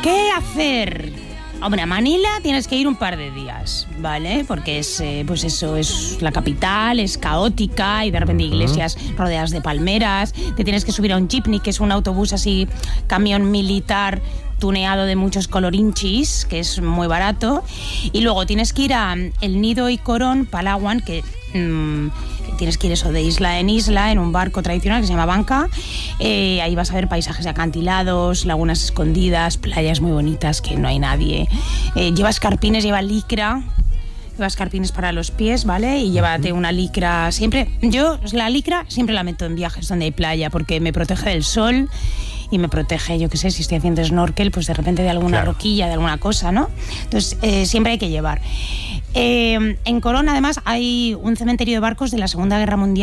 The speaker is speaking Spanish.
¿Qué hacer? Hombre, a Manila tienes que ir un par de días, ¿vale? Porque es, pues eso, es la capital, es caótica y de repente iglesias rodeadas de palmeras. Te tienes que subir a un jeepney, que es un autobús así, camión militar tuneado de muchos colorinchis, que es muy barato. Y luego tienes que ir a El Nido y Corón, Palawan, que tienes que ir eso de isla en un barco tradicional que se llama Banca. Ahí vas a ver paisajes de acantilados, lagunas escondidas, playas muy bonitas que no hay nadie. Lleva escarpines, lleva licra. Lleva escarpines para los pies, ¿vale? Y llévate una licra siempre. Yo la licra siempre la meto en viajes donde hay playa porque me protege del sol y me protege, yo qué sé, si estoy haciendo snorkel, pues de repente de alguna roquilla, de alguna cosa, ¿no? Entonces, siempre hay que llevar. En Corón, además, hay un cementerio de barcos de la Segunda Guerra Mundial